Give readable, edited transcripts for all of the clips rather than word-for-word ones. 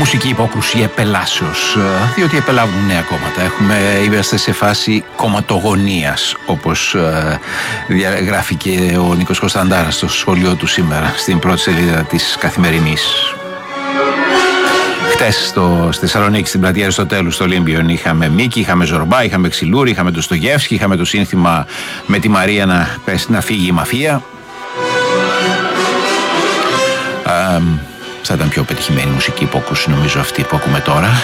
Μουσική υπόκρουση επελάσεως, διότι επελάβουν νέα κόμματα. Είμαστε σε φάση κομματογωνίας, όπως γράφει και ο Νίκος Κωνσταντάρας στο σχολείο του σήμερα, στην πρώτη σελίδα της Καθημερινής. Χτες στη Θεσσαλονίκη, στην πλατεία Αριστοτέλου, στο Ολύμπιον, είχαμε Μίκη, είχαμε Ζορμπά, είχαμε Ξυλούρη, είχαμε το Στογεύσκι, είχαμε το σύνθημα με τη Μαρία να φύγει η μαφία. Θα ήταν πιο πετυχημένη μουσική υπόκρουση, νομίζω, αυτή που ακούμε τώρα.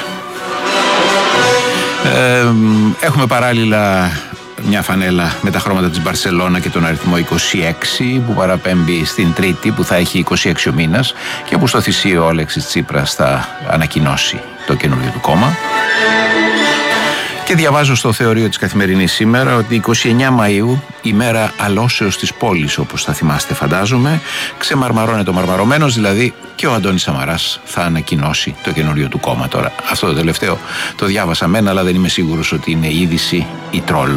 Έχουμε παράλληλα μια φανέλα με τα χρώματα της Μπαρσελόνα και τον αριθμό 26 που παραπέμπει στην Τρίτη, που θα έχει 26 ο μήνας και που στο θυσίο ο Αλέξης Τσίπρας θα ανακοινώσει το καινούριο του κόμμα. Και διαβάζω στο θεωρείο της Καθημερινής σήμερα ότι 29 Μαΐου, ημέρα αλώσεως της πόλης, όπως θα θυμάστε φαντάζομαι, ξεμαρμαρώνεται ο μαρμαρωμένος, δηλαδή και ο Αντώνης Σαμαράς θα ανακοινώσει το καινούριο του κόμμα τώρα. Αυτό το τελευταίο το διάβασα μένα, αλλά δεν είμαι σίγουρος ότι είναι είδηση ή τρόλ.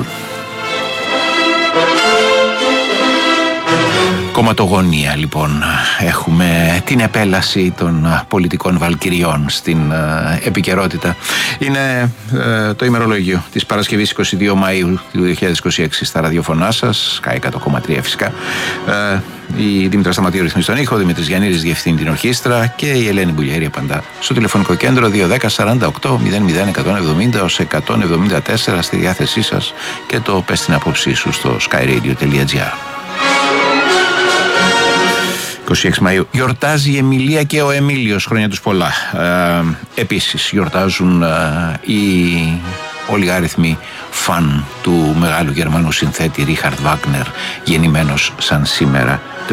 Κομματογωνία, λοιπόν. Έχουμε την επέλαση των πολιτικών βαλκυριών στην επικαιρότητα. Είναι το ημερολόγιο της Παρασκευής 22 Μαΐου του 2026 στα ραδιοφωνά σας, Sky 100,3 φυσικά. Η Δήμητρα Σταματίου ρυθμίζει τον ήχο, ο Δημήτρης Γιαννίδης διευθύνει την ορχήστρα και η Ελένη Μπουλιέρη απαντά στο τηλεφωνικό κέντρο 210 48 00 170 ως 174 στη διάθεσή σας και το πες την απόψή σου στο skyradio.gr. 26 Μαΐου γιορτάζει η Εμιλία και ο Εμίλιος, χρόνια τους πολλά. Επίσης γιορτάζουν οι ολιγάριθμοι φαν του μεγάλου Γερμανού συνθέτη Ρίχαρντ Βάγνερ, γεννημένος σαν σήμερα